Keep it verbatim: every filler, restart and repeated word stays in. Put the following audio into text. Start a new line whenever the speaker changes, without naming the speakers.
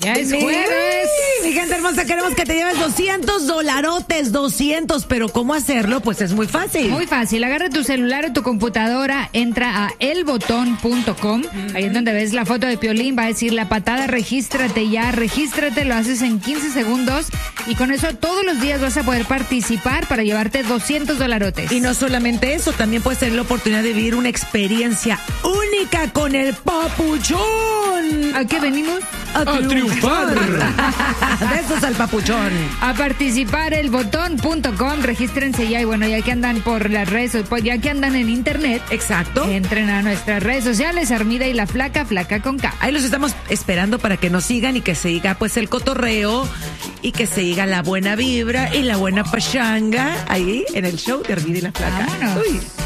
Ya es jueves.
Mi gente hermosa, queremos que te lleves doscientos dolarotes, doscientos, pero ¿cómo hacerlo? Pues es muy fácil.
Muy fácil, agarra tu celular o tu computadora, entra a el botón punto com, uh-huh. Ahí es donde ves la foto de Piolín, va a decir la patada, regístrate ya, regístrate, lo haces en quince segundos y con eso todos los días vas a poder participar para llevarte doscientos dolarotes.
Y no solamente eso, también puedes tener la oportunidad de vivir una experiencia única con el Papuchón.
¿A qué venimos?
A, a triunfar. Besos al Papuchón.
A participar, el botón punto com, regístrense ya y bueno, ya que andan por las redes, ya que andan en internet.
Exacto.
Entren a nuestras redes sociales, Armida y la Flaca, Flaca con K.
Ahí los estamos esperando para que nos sigan y que se diga pues el cotorreo y que se diga la buena vibra y la buena pachanga ahí en el show de Armida y la Flaca.
Vámonos.
Uy.